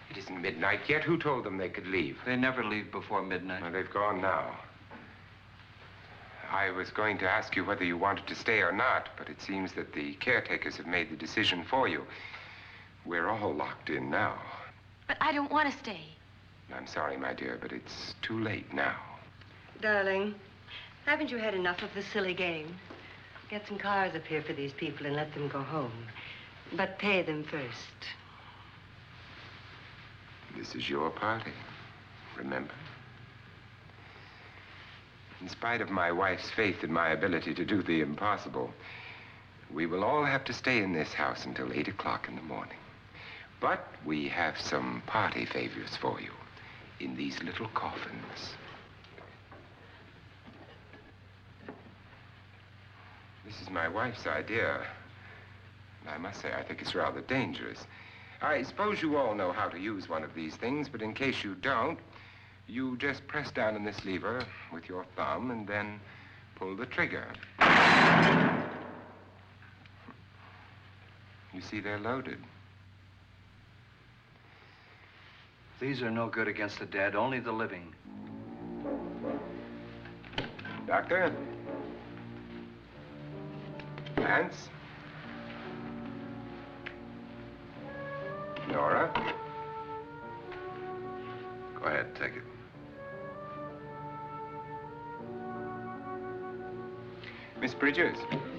It isn't midnight yet. Who told them they could leave? They never leave before midnight. Well, they've gone now. I was going to ask you whether you wanted to stay or not, but it seems that the caretakers have made the decision for you. We're all locked in now. But I don't want to stay. I'm sorry, my dear, but it's too late now. Darling, haven't you had enough of this silly game? Get some cars up here for these people and let them go home. But pay them first. This is your party, remember? In spite of my wife's faith in my ability to do the impossible, we will all have to stay in this house until 8 o'clock in the morning. But we have some party favors for you in these little coffins. This is my wife's idea. I must say, I think it's rather dangerous. I suppose you all know how to use one of these things, but in case you don't, you just press down on this lever with your thumb and then pull the trigger. You see, they're loaded. These are no good against the dead, only the living. Doctor? Lance? Nora? Go ahead, take it. Miss Bridges?